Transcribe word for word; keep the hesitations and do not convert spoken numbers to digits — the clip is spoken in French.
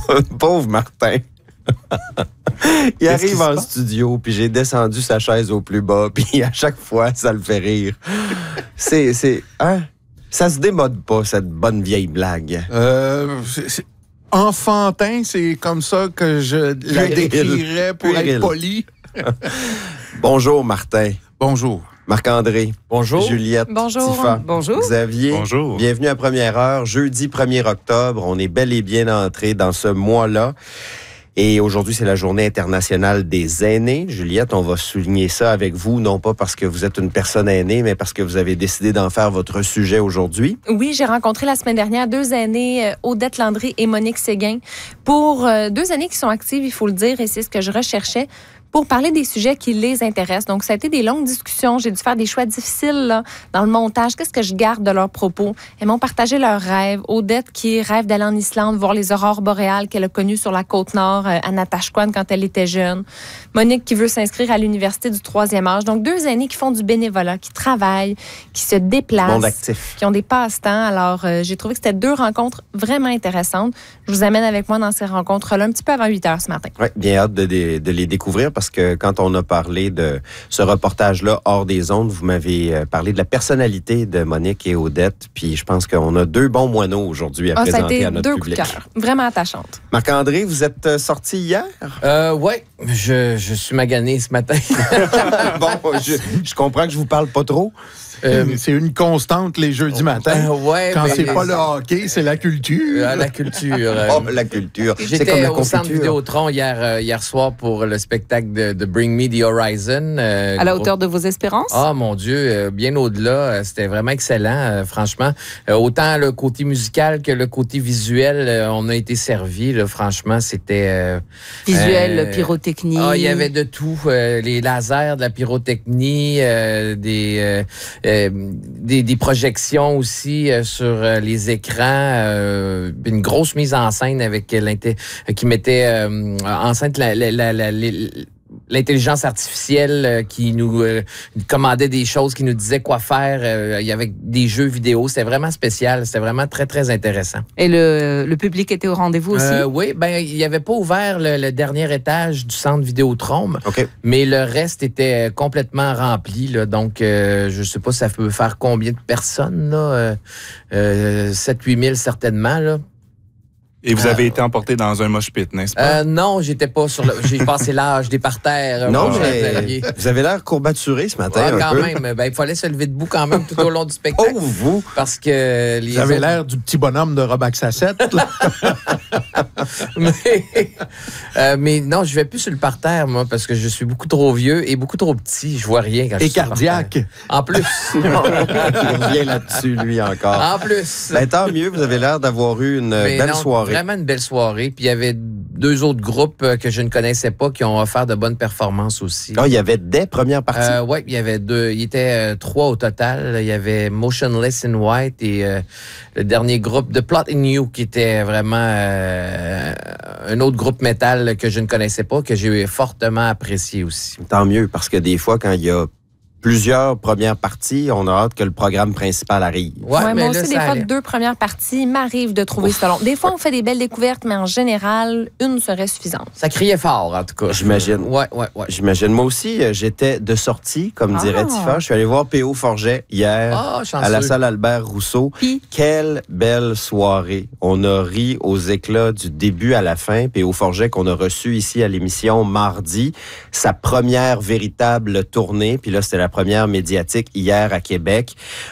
Pauvre Martin. Il arrive en studio, puis j'ai descendu sa chaise au plus bas, puis à chaque fois, ça le fait rire. C'est... c'est hein? Ça se démode pas, cette bonne vieille blague. Euh, c'est, c'est enfantin, c'est comme ça que je la décrirais pour Puril. être poli. Bonjour, Martin. Bonjour. Marc-André. Bonjour. Juliette. Bonjour. Tifa. Bonjour. Xavier. Bonjour. Bienvenue à Première Heure, jeudi premier octobre. On est bel et bien entré dans ce mois-là. Et aujourd'hui, c'est la Journée internationale des aînés. Juliette, on va souligner ça avec vous, non pas parce que vous êtes une personne aînée, mais parce que vous avez décidé d'en faire votre sujet aujourd'hui. Oui, j'ai rencontré la semaine dernière deux aînées, euh, Odette Landry et Monique Séguin, pour euh, deux aînées qui sont actives, il faut le dire, et c'est ce que je recherchais, pour parler des sujets qui les intéressent. Donc, ça a été des longues discussions. J'ai dû faire des choix difficiles là, dans le montage. Qu'est-ce que je garde de leurs propos? Elles m'ont partagé leurs rêves. Odette qui rêve d'aller en Islande, voir les aurores boréales qu'elle a connues sur la côte nord euh, à Natashquan quand elle était jeune. Monique qui veut s'inscrire à l'université du troisième âge. Donc, deux aînés qui font du bénévolat, qui travaillent, qui se déplacent. Monde actif. Qui ont des passe-temps. Alors, euh, j'ai trouvé que c'était deux rencontres vraiment intéressantes. Je vous amène avec moi dans ces rencontres-là un petit peu avant huit heures ce matin. Oui, bien hâte de, de, de les découvrir parce que quand on a parlé de ce reportage-là hors des ondes, vous m'avez parlé de la personnalité de Monique et Odette, puis je pense qu'on a deux bons moineaux aujourd'hui à Ah, ça a présenter été à notre deux public. coups de cœur. Vraiment attachantes. Marc-André, vous êtes sorti hier? Euh, ouais, je, je suis magané ce matin. Bon, je, je comprends que je vous parle pas trop. Euh, c'est une constante les jeudis matin. euh, ouais, Quand mais- c'est pas le hockey, c'est la culture. Euh, la culture. euh, Oh, la culture. C'est comme J'étais la au centre confiture. Vidéotron hier, euh, hier soir pour le spectacle de, de Bring Me the Horizon. euh, À la gros- hauteur de vos espérances? Ah, mon Dieu, euh, bien au-delà. Euh, C'était vraiment excellent, euh, franchement. Euh, autant le côté musical que le côté visuel, euh, on a été servi. Là, franchement, c'était... euh, Visuel, euh, pyrotechnie. Ah, il y avait de tout. euh, les lasers, de la pyrotechnie, euh, des, euh, euh, des, des projections aussi euh, sur euh, les écrans. euh, une grosse mise en scène avec l'inté- qui mettait euh, en scène la, la, la, la, les- l'intelligence artificielle euh, qui nous euh, commandait des choses, qui nous disait quoi faire. Euh, il y avait des jeux vidéo. C'était vraiment spécial. C'était vraiment très, très intéressant. Et le, le public était au rendez-vous aussi? Euh, oui, ben il n'y avait pas ouvert le, le dernier étage du centre Vidéotron, OK. mais le reste était complètement rempli. Là, donc, euh, je ne sais pas ça peut faire combien de personnes. Là, euh, euh, sept à huit mille certainement. Là. Et vous Euh, avez été emporté dans un mosh pit, n'est-ce pas? Euh, non, j'étais pas sur le... J'ai passé l'âge des parterres. Non, mon cher mais Xavier. vous avez l'air courbaturé ce matin. Ah, un quand peu. même. Ben, il fallait se lever debout quand même tout au long du spectacle. Oh, vous! Parce que les Vous avez autres- l'air du petit bonhomme de Robax à sept. mais, euh, mais non, je vais plus sur le parterre, moi, parce que je suis beaucoup trop vieux et beaucoup trop petit. Je vois rien quand je Et suis sur le cardiaque. parterre. En plus. Il revient là-dessus, lui, encore. En plus. Ben, tant mieux, vous avez l'air d'avoir eu une Mais belle non, soirée. Vraiment une belle soirée. Puis il y avait deux autres groupes euh, que je ne connaissais pas qui ont offert de bonnes performances aussi. Ah, il y avait des premières parties. Euh, oui, il y avait deux. Il était euh, trois au total. Il y avait Motionless in White et euh, le dernier groupe de Plot in You qui était vraiment euh, un autre groupe métal que je ne connaissais pas, que j'ai fortement apprécié aussi. Tant mieux, parce que des fois, quand il y a plusieurs premières parties, on a hâte que le programme principal arrive. Ouais, Ouais, mais moi là, aussi, des ça fois, allait. deux premières parties, il m'arrive de trouver ça long. Des fois, on fait des belles découvertes, mais en général, une serait suffisante. Ça criait fort, en tout cas. J'imagine. Ouais, ouais, ouais. J'imagine. Moi aussi, euh, j'étais de sortie, comme Ah. dirait Tifa. Je suis allé voir P O Forget hier Ah, chanceux. à la salle Albert Rousseau. Puis? Quelle belle soirée. On a ri aux éclats du début à la fin. P O Forget qu'on a reçu ici à l'émission mardi. Sa première véritable tournée. Puis là, c'était la première médiatique hier à Québec.